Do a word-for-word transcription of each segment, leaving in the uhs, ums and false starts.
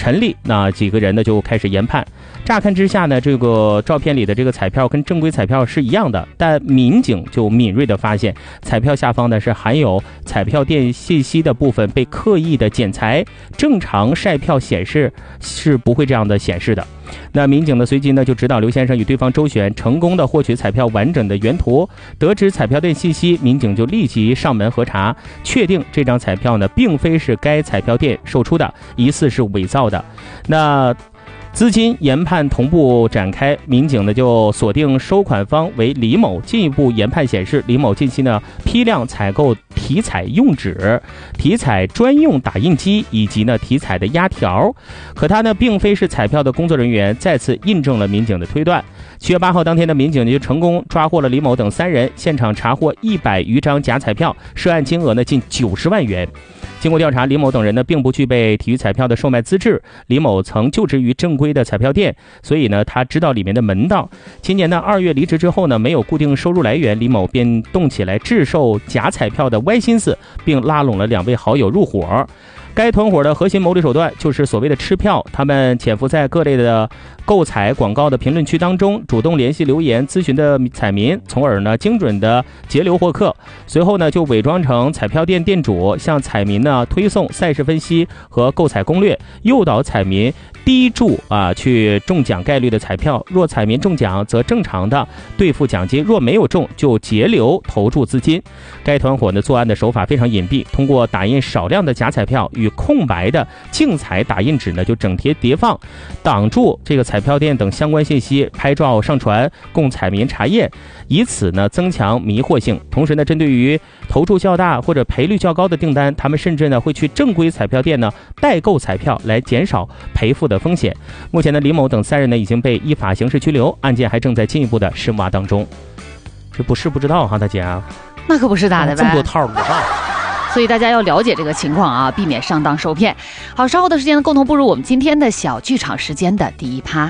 陈丽，那几个人呢就开始研判。乍看之下呢，这个照片里的这个彩票跟正规彩票是一样的，但民警就敏锐地发现，彩票下方呢是含有彩票店信息的部分被刻意的剪裁，正常晒票显示是不会这样的显示的。那民警呢随即呢就指导刘先生与对方周旋，成功的获取彩票完整的原图。得知彩票店信息，民警就立即上门核查，确定这张彩票呢并非是该彩票店售出的，疑似是伪造的。那资金研判同步展开，民警呢就锁定收款方为李某，进一步研判显示，李某近期呢批量采购体彩用纸、体彩专用打印机以及呢体彩的压条，可他呢并非是彩票的工作人员，再次印证了民警的推断。七月八号当天的民警就成功抓获了李某等三人，现场查获一百余张假彩票，涉案金额呢近九十万元。经过调查，李某等人呢并不具备体育彩票的售卖资质。李某曾就职于正规的彩票店，所以呢他知道里面的门道。今年呢二月离职之后呢，没有固定收入来源，李某便动起来制售假彩票的歪心思，并拉拢了两位好友入伙。该团伙的核心牟利手段就是所谓的吃票，他们潜伏在各类的购彩广告的评论区当中，主动联系留言咨询的彩民，从而呢精准的截流获客。随后呢就伪装成彩票店店主，向彩民呢推送赛事分析和购彩攻略，诱导彩民低注啊去中奖概率的彩票，若彩民中奖则正常的兑付奖金，若没有中就截流投注资金。该团伙呢作案的手法非常隐蔽，通过打印少量的假彩票与空白的竞彩打印纸呢就整贴叠放，挡住这个彩票店等相关信息，拍照上传供彩民查验，以此呢增强迷惑性。同时呢针对于投注较大或者赔率较高的订单，他们甚至呢会去正规彩票店呢代购彩票来减少赔付的风险。目前呢李某等三人呢已经被依法刑事拘留，案件还正在进一步的深挖当中。这不是不知道哈，大姐啊， 那可不是咋的呗， 这么多套路啊。 所以大家要了解这个情况啊，避免上当受骗。好，稍后的时间共同步入我们今天的小剧场时间的第一趴。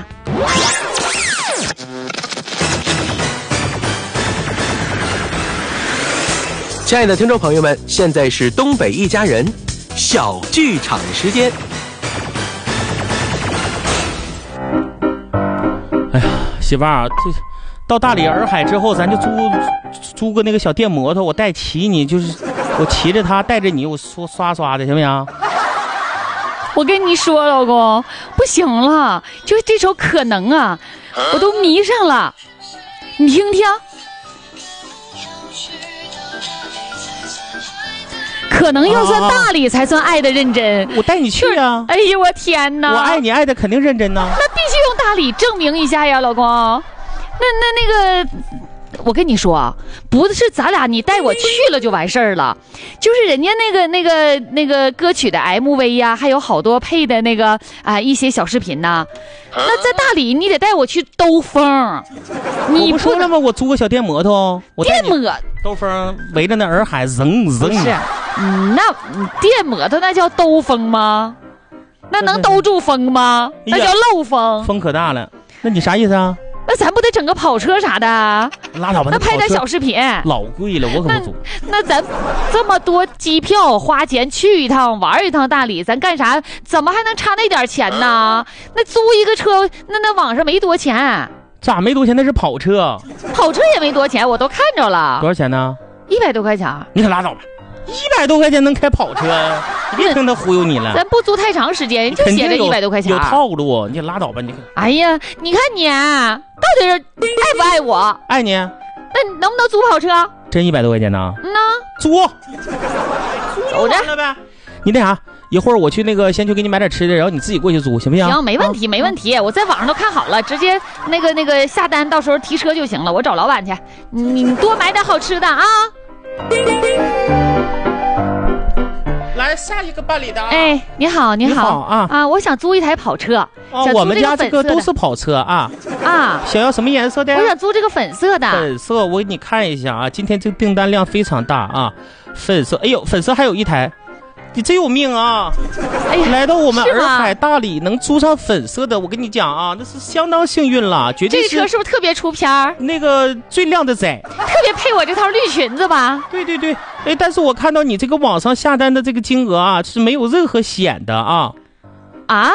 亲爱的听众朋友们，现在是东北一家人小剧场时间。 哎呀，媳妇儿，这到大理洱海之后，咱就租租个那个小电摩托，我带骑你，就是我骑着它，带着你，我刷刷刷的，行不行？ 我跟你说，老公，不行了，就是这首《可能》啊，我都迷上了，你听听。可能要算大理才算爱的认真， 我带你去啊！ 哎呀，我天哪！ 我爱你爱的肯定认真呐。 那必须用大理证明一下呀，老公。那那那个，我跟你说，不是咱俩你带我去了就完事儿了，就是人家那个那个那个歌曲的 M V 呀，还有好多配的那个啊、呃、一些小视频呐。那在大理你得带我去兜风。你不说了吗？我租个小电摩托，我电摩兜风，围着那洱海扔扔。 是。嗯，那电摩托那叫兜风吗？那能兜住风吗？那叫漏风。 风可大了。那你啥意思啊？ 那咱不得整个跑车啥的？ 拉倒吧， 那拍点小视频。 老贵了，我可不租。 那咱这么多机票花钱去一趟玩一趟大理，咱干啥？怎么还能差那点钱呢？那租一个车，那那网上没多钱。 咋没多钱？那是跑车。 跑车也没多钱，我都看着了。 多少钱呢？ 一百多块钱。 你可拉倒吧。一百多块钱能开跑车，你别听他忽悠你了。 咱不租太长时间，就写着一百多块钱。 有套路，你拉倒吧你。 哎呀，你看你到底是爱不爱我？ 爱你。 那能不能租跑车？ 真一百多块钱呢？ 嗯呐， 租。 走着了呗。你那啥，一会儿我去那个先去给你买点吃的，然后你自己过去租，行不行？ 行，没问题，没问题。我在网上都看好了，直接那个那个下单，到时候提车就行了。我找老板去，你多买点好吃的啊。 来下一个办理的。 哎，你好，你好， 你好啊啊！我想租一台跑车。 哦，我们家这个都是跑车啊啊！ 想要什么颜色的？ 我想租这个粉色的。 粉色，我给你看一下啊，今天这个订单量非常大啊，粉色，哎呦，粉色还有一台。你真有命啊！哎呀，来到我们洱海大理能租上粉色的，我跟你讲啊，那是相当幸运了，绝对是。 这个车是不是特别出片儿？ 那个最靓的仔， 特别配我这套绿裙子吧？ 对对对，哎，但是我看到你这个网上下单的这个金额啊，是没有任何险的啊。 啊？